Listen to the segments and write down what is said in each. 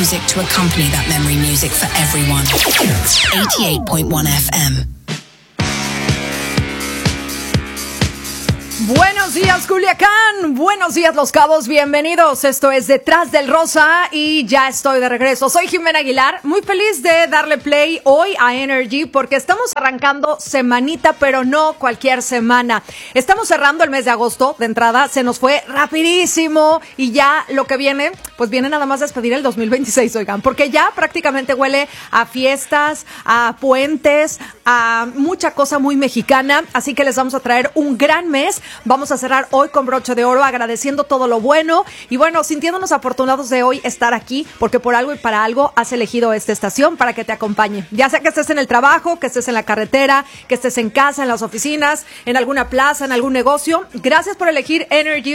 music to accompany that memory music for everyone. 88.1 FM. Buenos días, Culiacán. Buenos días, Los Cabos. Bienvenidos. Esto es Detrás del Rosa y ya estoy de regreso. Soy Jimena Aguilar. Muy feliz de darle play hoy a Energy porque estamos arrancando semanita, pero no cualquier semana. Estamos cerrando el mes de agosto. De entrada, se nos fue rapidísimo y ya lo que viene, pues viene nada más a despedir el 2026, oigan, porque ya prácticamente huele a fiestas, a puentes, a mucha cosa muy mexicana. Así que les vamos a traer un gran mes. Vamos a cerrar hoy con broche de oro, agradeciendo todo lo bueno y bueno, sintiéndonos afortunados de hoy estar aquí, porque por algo y para algo has elegido esta estación para que te acompañe. Ya sea que estés en el trabajo, que estés en la carretera, que estés en casa, en las oficinas, en alguna plaza, en algún negocio. Gracias por elegir Energy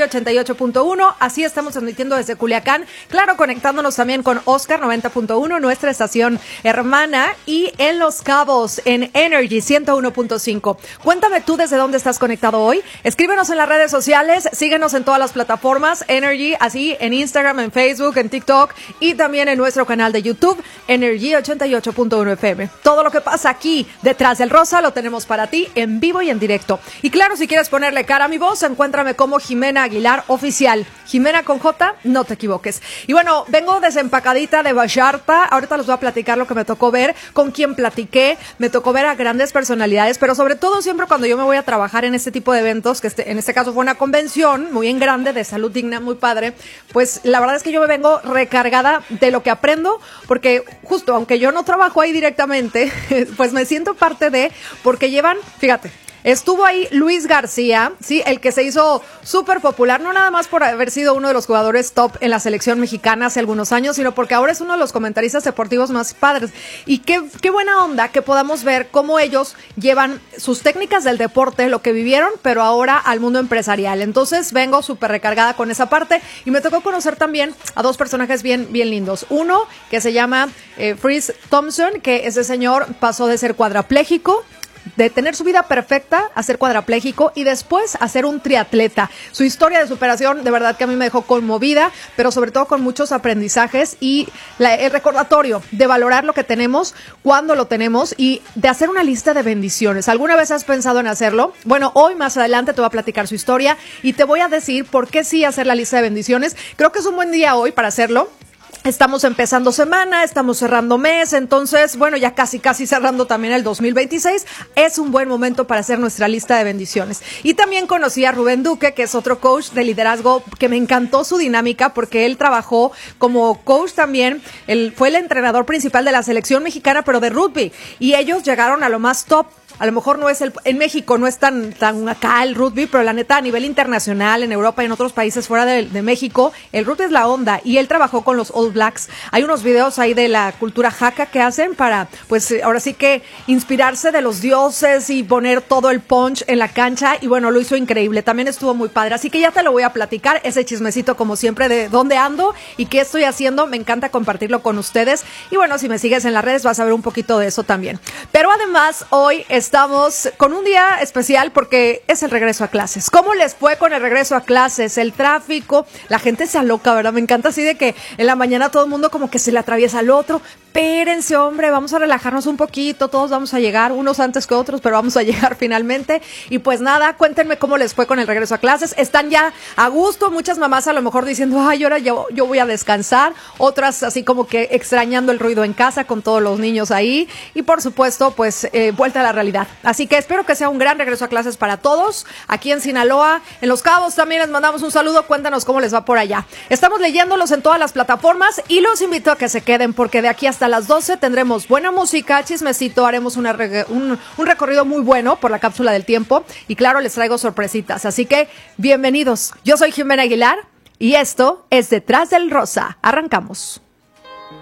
88.1. Así estamos transmitiendo desde Culiacán. Claro, conectándonos también con Oscar 90.1, nuestra estación hermana, y en Los Cabos, en Energy 101.5. Cuéntame tú desde dónde estás conectado hoy. Escríbenos en las redes sociales, síguenos en todas las plataformas, Energy, así en Instagram, en Facebook, en TikTok y también en nuestro canal de YouTube, Energy 88.1 FM. Todo lo que pasa aquí detrás del rosa lo tenemos para ti en vivo y en directo. Y claro, si quieres ponerle cara a mi voz, encuéntrame como Jimena Aguilar Oficial. Jimena con J, no te equivoques. Y bueno, vengo desempacadita de Vallarta. Ahorita les voy a platicar lo que me tocó ver, con quién platiqué. Me tocó ver a grandes personalidades, pero sobre todo siempre cuando yo me voy a trabajar en este tipo de eventos, que en este caso fue una convención muy en grande de salud digna, muy padre, pues la verdad es que yo me vengo recargada de lo que aprendo, porque justo aunque yo no trabajo ahí directamente, pues me siento parte de, porque llevan, fíjate, estuvo ahí Luis García, sí, el que se hizo súper popular, no nada más por haber sido uno de los jugadores top en la selección mexicana hace algunos años, sino porque ahora es uno de los comentaristas deportivos más padres. Y qué buena onda que podamos ver cómo ellos llevan sus técnicas del deporte, lo que vivieron, pero ahora al mundo empresarial. Entonces vengo súper recargada con esa parte y me tocó conocer también a dos personajes bien lindos. Uno que se llama Freeze Thompson, que ese señor pasó de ser cuadrapléjico, de tener su vida perfecta a ser cuadrapléjico y después a ser un triatleta. Su historia de superación de verdad que a mí me dejó conmovida, pero sobre todo con muchos aprendizajes y el recordatorio de valorar lo que tenemos cuando lo tenemos y de hacer una lista de bendiciones. ¿Alguna vez has pensado en hacerlo? Bueno, hoy más adelante te voy a platicar su historia y te voy a decir por qué sí hacer la lista de bendiciones. Creo que es un buen día hoy para hacerlo. Estamos empezando semana, estamos cerrando mes, entonces, bueno, ya casi cerrando también el 2026. Es un buen momento para hacer nuestra lista de bendiciones. Y también conocí a Rubén Duque, que es otro coach de liderazgo, que me encantó su dinámica porque él trabajó como coach también. Él fue el entrenador principal de la selección mexicana, pero de rugby. Y ellos llegaron a lo más top. A lo mejor no es en México no es tan acá el rugby, pero la neta a nivel internacional, en Europa y en otros países fuera de México, el rugby es la onda y él trabajó con los All Blacks. Hay unos videos ahí de la cultura jaca que hacen para, pues ahora sí que inspirarse de los dioses y poner todo el punch en la cancha y bueno, lo hizo increíble. También estuvo muy padre, así que ya te lo voy a platicar, ese chismecito como siempre de dónde ando y qué estoy haciendo. Me encanta compartirlo con ustedes y bueno, si me sigues en las redes vas a ver un poquito de eso también. Pero además hoy estamos con un día especial porque es el regreso a clases. ¿Cómo les fue con el regreso a clases? El tráfico, la gente se aloca, ¿verdad? Me encanta así de que en la mañana todo el mundo como que se le atraviesa al otro. Espérense, hombre, vamos a relajarnos un poquito, todos vamos a llegar, unos antes que otros, pero vamos a llegar finalmente. Y pues nada, cuéntenme cómo les fue con el regreso a clases. ¿Están ya a gusto? Muchas mamás a lo mejor diciendo, ay, ahora yo voy a descansar. Otras así como que extrañando el ruido en casa con todos los niños ahí. Y por supuesto, pues vuelta a la realidad. Así que espero que sea un gran regreso a clases para todos. Aquí en Sinaloa, en Los Cabos también les mandamos un saludo. Cuéntanos cómo les va por allá. Estamos leyéndolos en todas las plataformas y los invito a que se queden porque de aquí hasta las 12 tendremos buena música, chismecito, haremos un recorrido muy bueno por la cápsula del tiempo y claro, les traigo sorpresitas. Así que bienvenidos. Yo soy Jimena Aguilar y esto es Detrás del Rosa. Arrancamos.